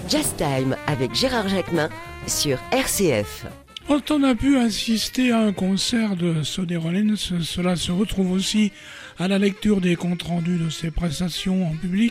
Jazz Time avec Gérard Jacquemin sur RCF. Quand on a pu assister à un concert de Sonny Rollins, cela se retrouve aussi à la lecture des comptes rendus de ses prestations en public.